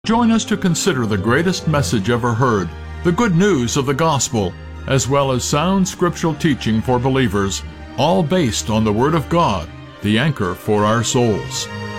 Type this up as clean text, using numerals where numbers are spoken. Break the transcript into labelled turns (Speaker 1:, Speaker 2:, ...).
Speaker 1: Join us to consider the greatest message ever heard, the good news of the gospel, as well as sound scriptural teaching for believers, all based on the Word of God, the anchor for our souls.